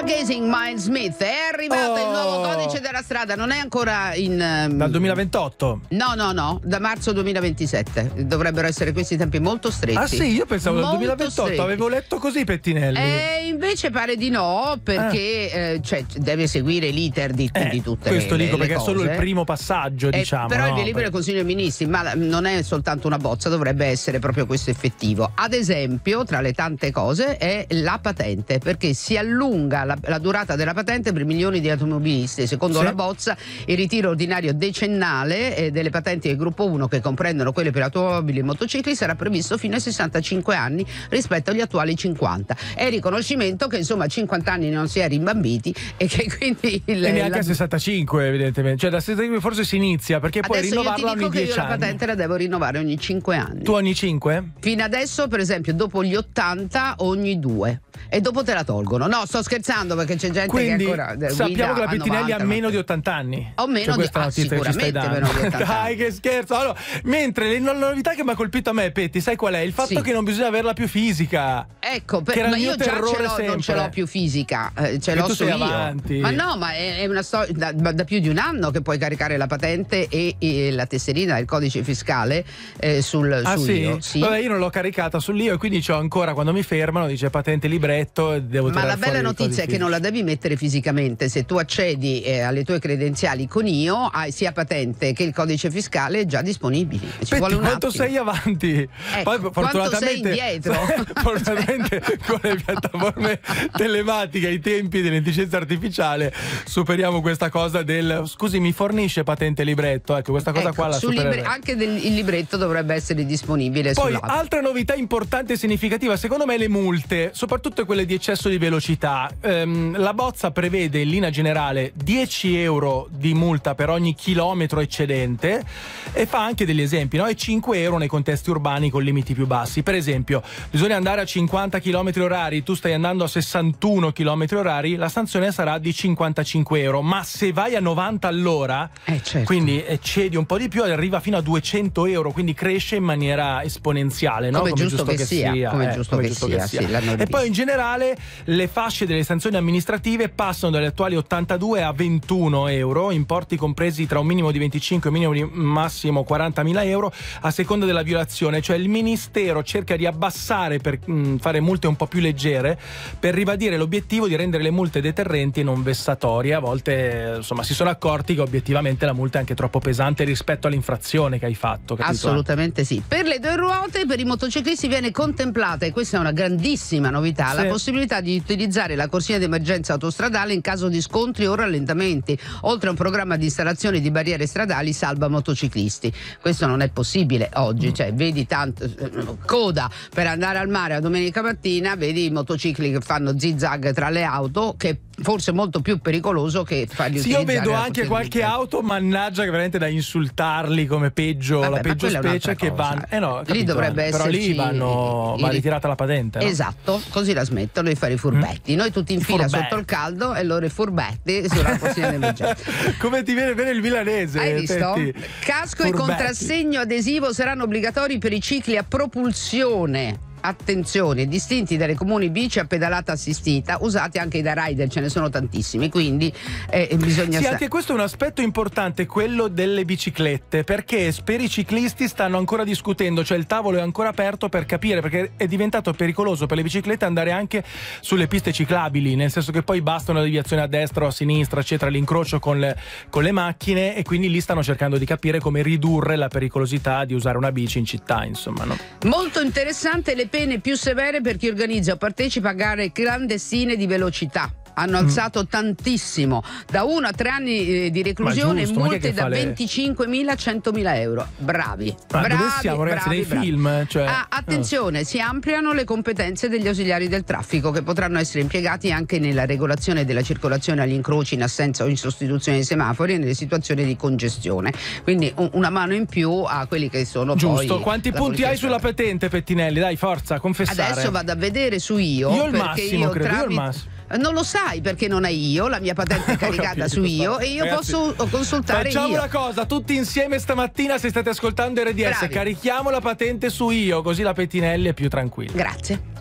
Stargazing, Miles Smith. È arrivato il nuovo codice della strada, non è ancora in... Dal 2028? No, da marzo 2027. Dovrebbero essere questi tempi molto stretti. Ah sì, io pensavo dal 2028, stretti. Avevo letto così, Pettinelli. Invece pare di no, perché deve seguire l'iter di tutte questo le dico, perché cose. È solo il primo passaggio, diciamo. Però il via libera del Consiglio dei Ministri, ma non è soltanto una bozza, dovrebbe essere proprio questo effettivo. Ad esempio, tra le tante cose, è la patente, perché si allunga la durata della patente per milioni di automobilisti. Secondo la bozza, il ritiro ordinario decennale delle patenti del gruppo 1, che comprendono quelle per automobili e motocicli, sarà previsto fino ai 65 anni rispetto agli attuali 50. È il riconoscimento che insomma a 50 anni non si è rimbambiti e che quindi e neanche a 65 evidentemente, cioè da 65 forse si inizia, perché poi rinnovarla ogni 10 anni. Adesso io la patente la devo rinnovare ogni 5 anni. Tu ogni 5? Fino adesso, per esempio, dopo gli 80 ogni 2. E dopo te la tolgono. No, sto scherzando, perché c'è gente quindi, che ancora sappiamo che la Pettinelli ha meno di 80 anni. O meno di sicuramente meno di 80 Dai, che scherzo. Allora, mentre la novità che mi ha colpito a me, Petti, sai qual è? Il fatto che non bisogna averla più fisica. Ecco, ma io già non ce l'ho più fisica, ce l'ho solo io. Avanti. Ma no, ma è una storia da più di un anno che puoi caricare la patente e la tesserina, il codice fiscale sul sì? Sì. Vabbè, io non l'ho caricata sull'io e quindi c'ho ancora, quando mi fermano, dice patente libretto, devo ma la bella notizia è che non la devi mettere fisicamente. Se tu accedi alle tue credenziali con io, hai sia patente che il codice fiscale già disponibili. Ci vuole un quanto attimo. sei avanti? Poi fortunatamente sei indietro. Fortunatamente con le piattaforme telematiche ai tempi dell'intelligenza artificiale superiamo questa cosa del scusi, mi fornisce patente libretto? Ecco, questa cosa qua la supererei. Anche il libretto dovrebbe essere disponibile. Poi altra novità importante e significativa secondo me, le multe, soprattutto quelle di eccesso di velocità. La bozza prevede in linea generale 10 euro di multa per ogni chilometro eccedente e fa anche degli esempi, no? E 5 euro nei contesti urbani con limiti più bassi. Per esempio, bisogna andare a 50 km orari, tu stai andando a 61 km orari, la sanzione sarà di 55 euro, ma se vai a 90 all'ora, quindi eccedi un po' di più, arriva fino a 200 euro, quindi cresce in maniera esponenziale, no? Come giusto che sia. Come giusto che sia. Sì, e poi in generale le fasce delle sanzioni amministrative passano dalle attuali 82 a 21 euro, importi compresi tra un minimo di 25 e un minimo di massimo 40.000 euro a seconda della violazione. Cioè il Ministero cerca di abbassare per fare multe un po' più leggere, per ribadire l'obiettivo di rendere le multe deterrenti e non vessatorie. A volte insomma si sono accorti che obiettivamente la multa è anche troppo pesante rispetto all'infrazione che hai fatto, capito? Assolutamente sì. Per le due ruote, per i motociclisti viene contemplata, e questa è una grandissima novità, la possibilità di utilizzare la corsia d'emergenza autostradale in caso di scontri o rallentamenti, oltre a un programma di installazione di barriere stradali salva motociclisti. Questo non è possibile oggi, cioè vedi tanto coda per andare al mare a domenica mattina, vedi i motocicli che fanno zigzag tra le auto, che forse molto più pericoloso che farli utilizzare. Io vedo anche qualche auto, mannaggia, che veramente da insultarli come peggio, la peggio specie, che vanno. Lì dovrebbe esserci. Però lì va ritirata la patente. No? Esatto, così la smettono di fare i furbetti. Noi tutti in fila sotto il caldo e loro i furbetti sulla corsia d'emergenza. Come ti viene bene il milanese? Hai visto? Casco e contrassegno adesivo saranno obbligatori per i cicli a propulsione. Attenzione, distinti dalle comuni bici a pedalata assistita, usati anche da rider, ce ne sono tantissimi, quindi bisogna... Sì, anche questo è un aspetto importante, quello delle biciclette, perché per i ciclisti stanno ancora discutendo, cioè il tavolo è ancora aperto per capire, perché è diventato pericoloso per le biciclette andare anche sulle piste ciclabili, nel senso che poi basta una deviazione a destra o a sinistra, eccetera, l'incrocio con le macchine, e quindi lì stanno cercando di capire come ridurre la pericolosità di usare una bici in città, insomma, no? Molto interessante le pene più severe per chi organizza o partecipa a gare clandestine di velocità. Hanno alzato tantissimo, da 1 a 3 anni di reclusione e multe da 25.000 a 100.000 euro. Bravi. Ma dove siamo, ragazzi? Nei film? Cioè... attenzione, si ampliano le competenze degli ausiliari del traffico, che potranno essere impiegati anche nella regolazione della circolazione agli incroci in assenza o in sostituzione dei semafori e nelle situazioni di congestione. Quindi una mano in più a quelli che sono giusto. Poi quanti punti hai sulla patente, Pettinelli? Dai, forza, confessare. Adesso vado a vedere su io. Io il massimo, credo. Io il massimo. Non lo sai perché non hai io, la mia patente è caricata su io e io ragazzi, posso consultare facciamo io. una cosa, tutti insieme stamattina, se state ascoltando RDS, Bravi. carichiamo la patente su io, così la Pettinelli è più tranquilla. Grazie.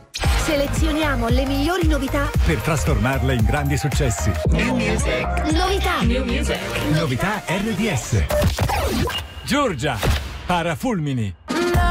Selezioniamo le migliori novità per trasformarle in grandi successi. New Music. Novità. New Music. Novità RDS. Giorgia, Parafulmini.